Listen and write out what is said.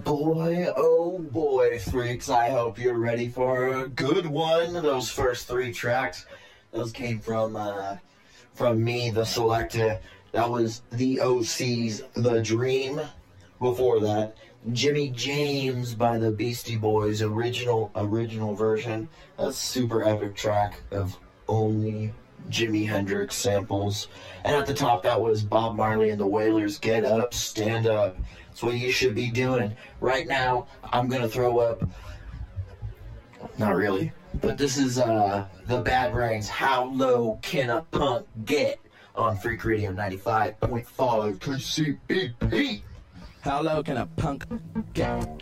Oh boy, freaks, I hope you're ready for a good one. Those first three tracks, those came from me, the Selecta. That was the OC's The Dream. Before that, Jimmy James by the Beastie Boys, original version. A super epic track of only Jimi Hendrix samples. And at the top, that was Bob Marley and the Wailers, Get Up, Stand Up. That's what you should be doing. Right now, I'm going to throw up, not really, but this is the Bad Brains, How Low Can a Punk Get? On Freak Radio 95.5 KCBP. How low can a punk get?